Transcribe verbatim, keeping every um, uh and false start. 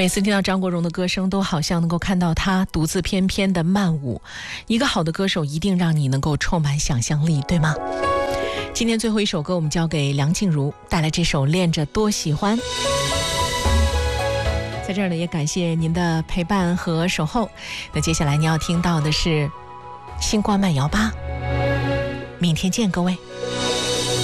每次听到张国荣的歌声，都好像能够看到他独自翩翩的慢舞。一个好的歌手一定让你能够充满想象力，对吗？今天最后一首歌我们交给梁静茹，带来这首《恋着多喜欢》。在这儿呢，也感谢您的陪伴和守候。那接下来你要听到的是星光慢摇吧，明天见各位。